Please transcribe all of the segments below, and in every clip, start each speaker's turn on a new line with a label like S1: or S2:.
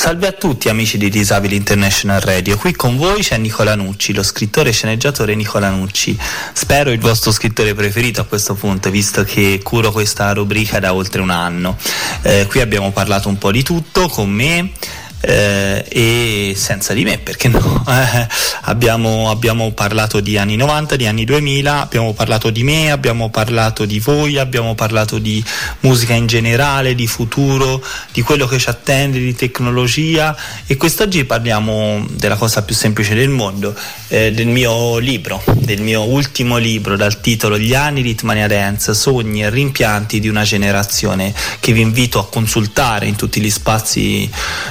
S1: Salve a tutti amici di Disabili International Radio, qui con voi c'è Nicola Nucci, lo scrittore e sceneggiatore Nicola Nucci. Spero il vostro scrittore preferito a questo punto, visto che curo questa rubrica da oltre un anno. Qui abbiamo parlato un po' di tutto con me e senza di me, perché no? Abbiamo parlato di anni 90, di anni 2000, abbiamo parlato di me, abbiamo parlato di voi, abbiamo parlato di musica in generale, di futuro, di quello che ci attende, di tecnologia, e quest'oggi parliamo della cosa più semplice del mondo, del mio libro, del mio ultimo libro dal titolo Gli anni di Hitmania Dance, sogni e rimpianti di una generazione, che vi invito a consultare in tutti gli spazi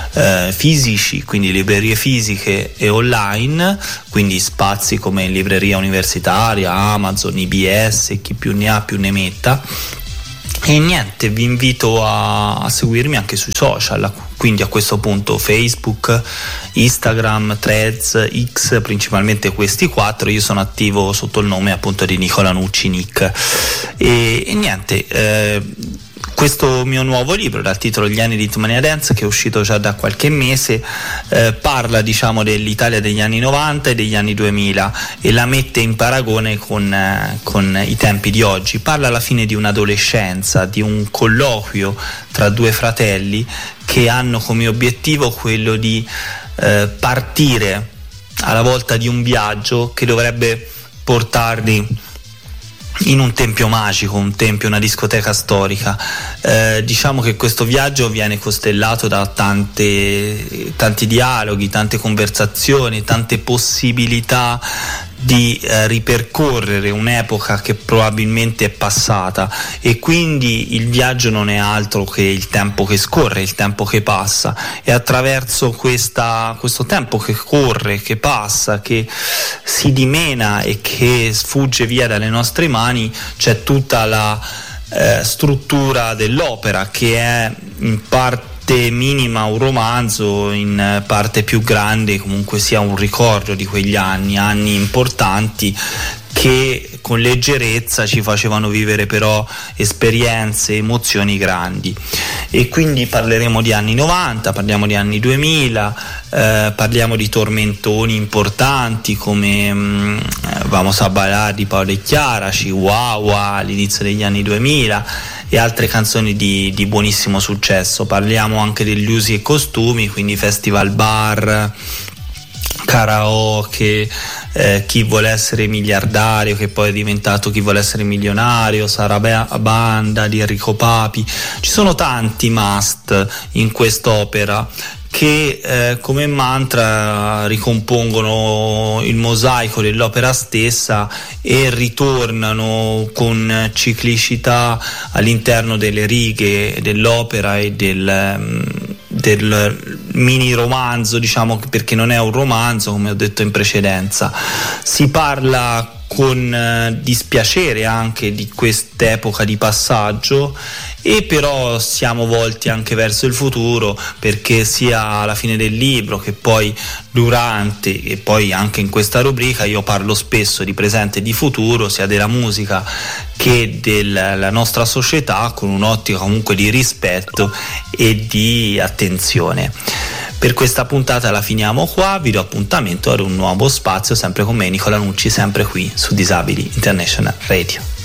S1: fisici, quindi librerie fisiche e online, quindi spazi come libreria universitaria, Amazon, IBS, chi più ne ha più ne metta. E niente, vi invito a seguirmi anche sui social, quindi a questo punto Facebook, Instagram, Threads, X, principalmente questi 4. Io sono attivo sotto il nome appunto di Nicola Nucci Nick. E niente, questo mio nuovo libro dal titolo Gli anni di Hitmania Dance, che è uscito già da qualche mese, parla diciamo dell'Italia degli anni 90 e degli anni 2000 e la mette in paragone con i tempi di oggi. Parla alla fine di un'adolescenza, di un colloquio tra due fratelli che hanno come obiettivo quello di partire alla volta di un viaggio che dovrebbe portarli in un tempio magico, un tempio, una discoteca storica. Diciamo che questo viaggio viene costellato da tanti dialoghi, tante conversazioni, tante possibilità di ripercorrere un'epoca che probabilmente è passata, e quindi il viaggio non è altro che il tempo che scorre, il tempo che passa, e attraverso questo tempo che corre, che passa, che si dimena e che sfugge via dalle nostre mani, c'è tutta la struttura dell'opera, che è in parte minima un romanzo, in parte più grande comunque sia un ricordo di quegli anni importanti che con leggerezza ci facevano vivere però esperienze, emozioni grandi. E quindi parleremo di anni 90, parliamo di anni 2000, parliamo di tormentoni importanti come Vamos a bailar di Paolo e Chiara, Chihuahua all'inizio degli anni 2000 e altre canzoni di buonissimo successo. Parliamo anche degli usi e costumi, quindi festival bar, karaoke, Chi vuole essere miliardario, che poi è diventato Chi vuole essere milionario, Sarabanda di Enrico Papi. Ci sono tanti must in quest'opera che come mantra ricompongono il mosaico dell'opera stessa e ritornano con ciclicità all'interno delle righe dell'opera e del mini romanzo, diciamo, perché non è un romanzo, come ho detto in precedenza. Si parla con dispiacere anche di quest'epoca di passaggio, e però siamo volti anche verso il futuro, perché sia alla fine del libro che poi durante e poi anche in questa rubrica io parlo spesso di presente e di futuro, sia della musica che della nostra società, con un'ottica comunque di rispetto e di attenzione. Per questa puntata la finiamo qua, vi do appuntamento ad un nuovo spazio sempre con me Nicola Nucci, sempre qui su Disabili International Radio.